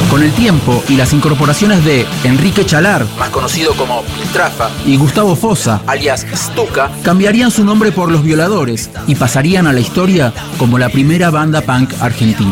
Con el tiempo y las incorporaciones de Enrique Chalar, más conocido como Piltrafa, y Gustavo Fossa, alias Stuka, cambiarían su nombre por Los Violadores y pasarían a la historia como la primera banda punk argentina.